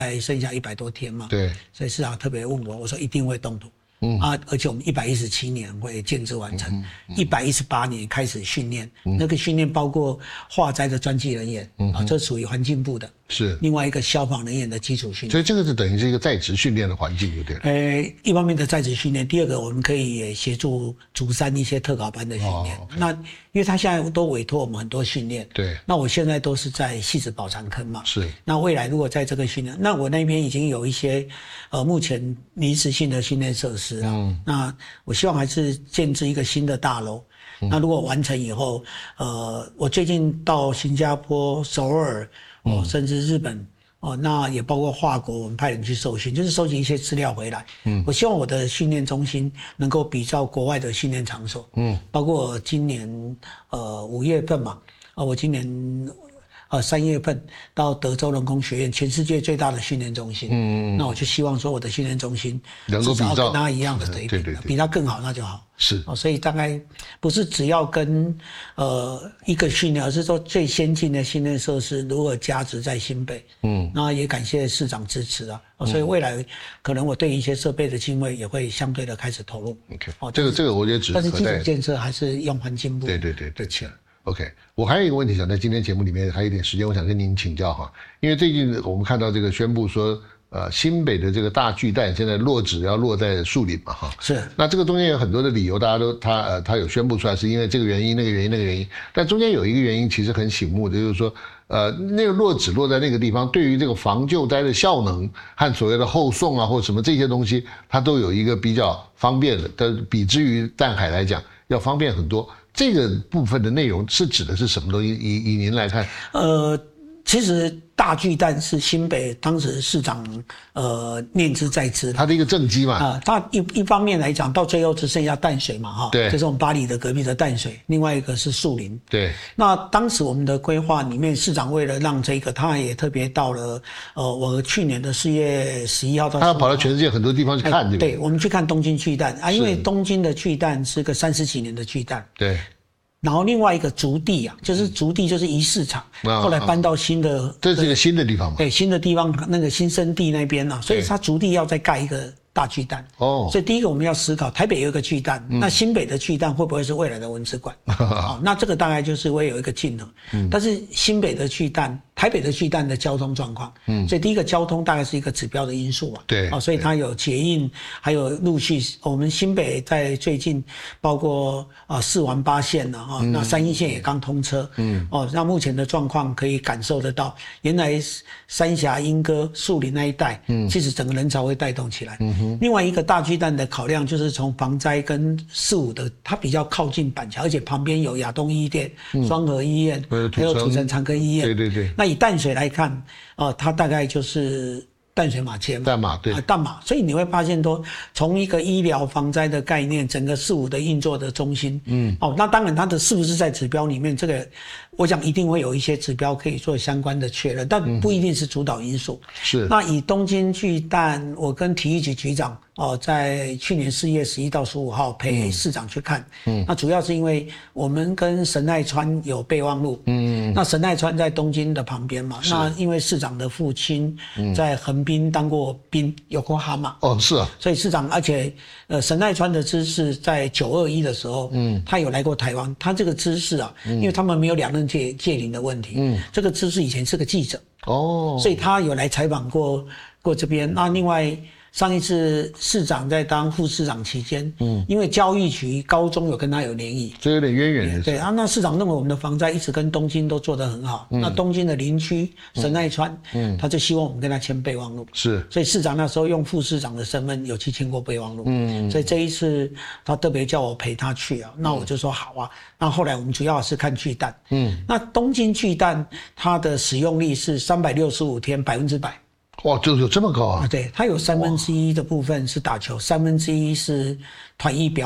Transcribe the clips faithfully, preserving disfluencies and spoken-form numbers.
还剩下一百多天嘛， 对， 所以市长特别问我，我说一定会动土。嗯啊，而且我们一百一十七年会建制完成，一百一十八年开始训练，嗯、那个训练包括化灾的专技人员，嗯、啊，这属于环境部的， 是另外一个消防人员的基础训练， 所以这个是等于是一个在职训练的环境，对不对？ 呃，一方面的在职训练，第二个我们可以也协助竹山一些特考班的训练。哦 okay、那因为他现在都委托我们很多训练， 对， 那我现在都是在汐止宝长坑嘛， 是。 那未来如果在这个训练，那我那边已经有一些呃目前临时性的训练设施啊，嗯、那我希望还是建置一个新的大楼。嗯、那如果完成以后，呃，我最近到新加坡、首尔，哦，嗯、甚至日本。哦，那也包括法国，我们派人去受训，就是收集一些资料回来。嗯，我希望我的训练中心能够比照国外的训练场所。嗯，包括今年呃五月份嘛，啊，我今年呃三月份到德州人工学院，全世界最大的训练中心。嗯嗯，那我就希望说我的训练中心能够比照跟他一样的水平，对对对，比他更好那就好。 是， 哦，所以大概不是只要跟呃一个训练，而是说最先进的训练设施如何加值在新北。嗯，那也感谢市长支持啊，哦，所以未来可能我对一些设备的经费也会相对的开始投入。 OK， 哦，这个这个我觉得只但是基础建设还是用环境部对对对对钱。OK， 我还有一个问题想在今天节目里面还有一点时间，我想跟您请教哈，因为最近我们看到这个宣布说。呃，新北的这个大巨蛋现在落址要落在树林嘛，哈， 是。 那这个中间有很多的理由，大家都他呃他有宣布出来，是因为这个原因、那个原因、那个原因。但中间有一个原因其实很醒目的，就是说，呃，那个落址落在那个地方，对于这个防救灾的效能和所谓的后送啊或什么这些东西，它都有一个比较方便的，但比之于淡海来讲要方便很多。这个部分的内容是指的是什么东西？以以您来看， 呃，其实。大巨蛋是新北当时市长呃念之在之， 他的一个政绩嘛啊、呃，他一一方面来讲，到最后只剩下淡水嘛哈， 对， 这是我们巴黎的隔壁的淡水，另外一个是树林， 对。 那当时我们的规划里面，市长为了让这个，他也特别到了呃，我去年的四月十一号到十五号， 他跑到全世界很多地方去看，对不对？ 对，我们去看东京巨蛋啊，因为东京的巨蛋是个三十几年的巨蛋， 对。 然后另外一个竹地啊，就是竹地就是一市场， 嗯、 后来搬到新的， 啊、这是一个新的地方嘛？ 对，新的地方那个新生地那边啊，所以它竹地要再盖一个大巨蛋。哦，所以第一个我们要思考，台北有一个巨蛋，嗯、那新北的巨蛋会不会是未来的文史馆？哦，那这个大概就是会有一个竞合。嗯，但是新北的巨蛋。台北的巨蛋的交通状况，嗯，所以第一个交通大概是一个指标的因素嘛， 对， 啊、哦，所以它有捷运，还有陆续，我们新北在最近包括啊四环八线了哈，嗯、那三一线也刚通车，嗯，哦，那目前的状况可以感受得到，原来三峡、莺歌、树林那一带，嗯，其实整个人潮会带动起来。嗯哼，另外一个大巨蛋的考量就是从防灾跟四五的，它比较靠近板桥，而且旁边有亚东医院、双和医院， 嗯、 还有土城长庚医院， 对对对， 那以淡水来看，呃，它大概就是淡水马街嘛， 淡马对， 啊，淡马，所以你会发现说，从一个医疗防灾的概念，整个四五的运作的中心，嗯，哦，那当然它的是不是在指标里面，这个我想一定会有一些指标可以做相关的确认，但不一定是主导因素。嗯、 是。 那以东京巨蛋，我跟体育局局长哦，在去年四月十一到十五号陪市长去看，嗯，那主要是因为我们跟神奈川有备忘录，嗯，那神奈川在东京的旁边嘛，那因为市长的父亲在横滨当过兵，有过哈马， 哦，是啊， 所以市长，而且呃神奈川的知事在九二一的时候，嗯，他有来过台湾，他这个知事啊，嗯、因为他们没有两任界界领的问题，嗯，这个知事以前是个记者，哦，所以他有来采访过过这边，那另外。上一次市长在当副市长期间，嗯，因为教育局高中有跟他有联谊， 这有点渊源的。 对啊，那市长认为我们的防灾一直跟东京都做得很好，嗯、那东京的邻居神奈川，嗯，他就希望我们跟他签备忘录， 是， 所以市长那时候用副市长的身份有去签过备忘录，嗯，所以这一次他特别叫我陪他去啊，那我就说好啊。那后来我们主要是看巨蛋，嗯，那东京巨蛋它的使用率是三百六十五天百分之百。 哇，就有这么高啊！ 对，它有三分之一的部分是打球，三分之一是团艺表演，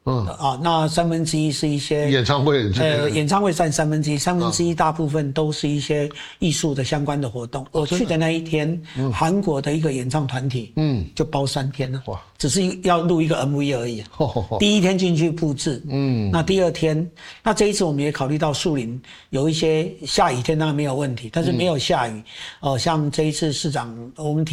嗯啊，那三分之一是一些演唱会， 呃，演唱会占三分之一，三分之一大部分都是一些艺术的相关的活动。我去的那一天，韩国的一个演唱团体，嗯，就包三天了，哇，只是要录一个 M V 而已。第一天进去布置，嗯，那第二天，那这一次我们也考虑到树林有一些下雨天当然没有问题，但是没有下雨，呃，像这一次市长我们提